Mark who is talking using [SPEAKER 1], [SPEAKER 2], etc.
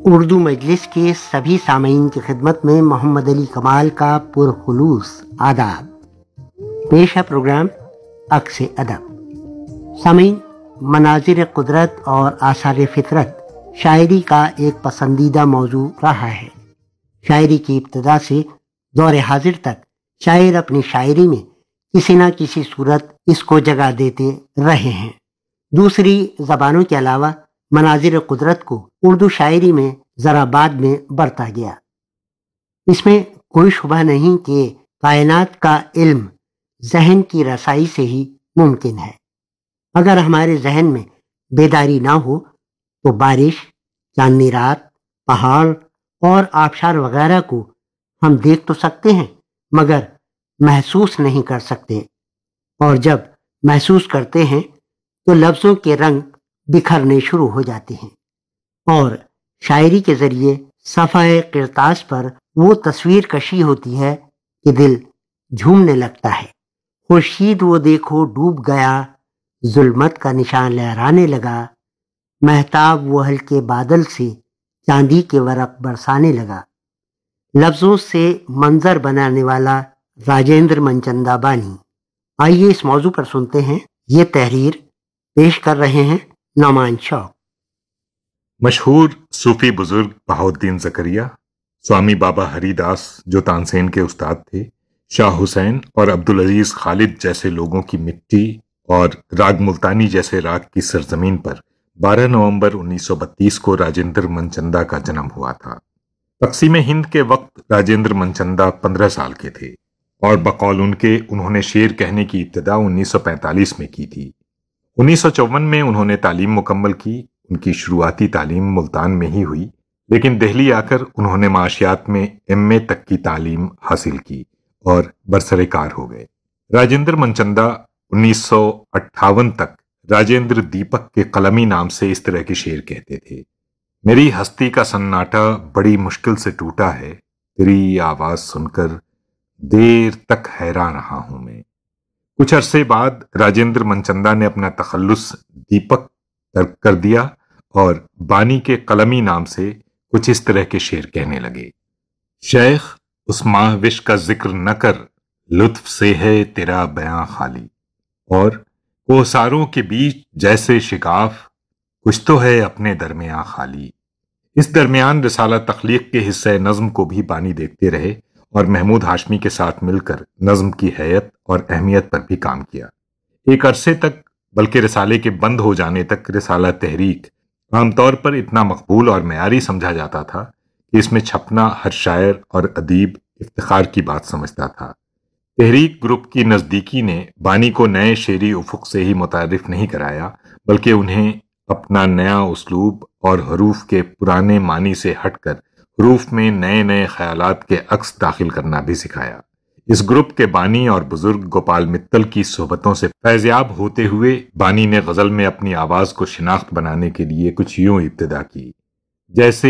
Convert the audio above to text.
[SPEAKER 1] اردو مجلس کے سبھی سامعین کی خدمت میں محمد علی کمال کا پرخلوص آداب۔ پیش ہے پروگرام عکس ادب۔ سامعین، مناظر قدرت اور آثار فطرت شاعری کا ایک پسندیدہ موضوع رہا ہے۔ شاعری کی ابتدا سے دور حاضر تک شاعر اپنی شاعری میں کسی نہ کسی صورت اس کو جگہ دیتے رہے ہیں۔ دوسری زبانوں کے علاوہ مناظر قدرت کو اردو شاعری میں ذرا بعد میں برتا گیا۔ اس میں کوئی شبہ نہیں کہ کائنات کا علم ذہن کی رسائی سے ہی ممکن ہے۔ اگر ہمارے ذہن میں بیداری نہ ہو تو بارش، چاندنی رات، پہاڑ اور آبشار وغیرہ کو ہم دیکھ تو سکتے ہیں مگر محسوس نہیں کر سکتے، اور جب محسوس کرتے ہیں تو لفظوں کے رنگ بکھرنے شروع ہو جاتے ہیں، اور شاعری کے ذریعے صفحہ کرتاس پر وہ تصویر کشی ہوتی ہے کہ دل جھومنے لگتا ہے۔ خورشید وہ دیکھو ڈوب گیا، ظلمت کا نشان لہرانے لگا، مہتاب وہ ہلکے بادل سے چاندی کے ورق برسانے لگا۔ لفظوں سے منظر بنانے والا راجندر منچندا بانی۔ آئیے اس موضوع پر سنتے ہیں یہ تحریر۔ پیش کر رہے ہیں نعمان شوق۔
[SPEAKER 2] مشہور صوفی بزرگ بہاؤالدین زکریا، سوامی بابا ہری داس جو تانسین کے استاد تھے، شاہ حسین اور عبدالعزیز خالد جیسے لوگوں کی مٹی اور راگ ملتانی جیسے راگ کی سرزمین پر 12 نومبر 1932 کو راجندر منچندا کا جنم ہوا تھا۔ تقسیم ہند کے وقت راجندر منچندا 15 سال کے تھے، اور بقول ان کے انہوں نے شعر کہنے کی ابتدا 1945 میں کی تھی۔ 1954 میں انہوں نے تعلیم مکمل کی۔ ان کی شروعاتی تعلیم ملتان میں ہی ہوئی، لیکن دہلی آ کر انہوں نے معاشیات میں ایم اے تک کی تعلیم حاصل کی اور برسر کار ہو گئے۔ راجندر منچندا 1958 تک راجندر دیپک کے قلمی نام سے اس طرح کے شعر کہتے تھے۔ میری ہستی کا سناٹا بڑی مشکل سے ٹوٹا ہے، تیری آواز سن کر دیر تک حیران رہا ہوں میں۔ کچھ عرصے بعد راجندر منچندا نے اپنا تخلص دیپک ترک کر دیا اور بانی کے قلمی نام سے کچھ اس طرح کے شعر کہنے لگے۔ شیخ اس ماہوش کا ذکر نہ کر، لطف سے ہے تیرا بیاں خالی، اور کوساروں کے بیچ جیسے شگاف، کچھ تو ہے اپنے درمیاں خالی۔ اس درمیان رسالہ تخلیق کے حصہ نظم کو بھی بانی دیکھتے رہے اور محمود ہاشمی کے ساتھ مل کر نظم کی حیت اور اہمیت پر بھی کام کیا۔ ایک عرصے تک، بلکہ رسالے کے بند ہو جانے تک، رسالہ تحریک عام طور پر اتنا مقبول اور معیاری سمجھا جاتا تھا کہ اس میں چھپنا ہر شاعر اور ادیب افتخار کی بات سمجھتا تھا۔ تحریک گروپ کی نزدیکی نے بانی کو نئے شعری افق سے ہی متعارف نہیں کرایا، بلکہ انہیں اپنا نیا اسلوب اور حروف کے پرانے معنی سے ہٹ کر حروف میں نئے نئے خیالات کے عکس داخل کرنا بھی سکھایا۔ اس گروپ کے بانی اور بزرگ گوپال متل کی صحبتوں سے فیضیاب ہوتے ہوئے بانی نے غزل میں اپنی آواز کو شناخت بنانے کے لیے کچھ یوں ابتدا کی، جیسے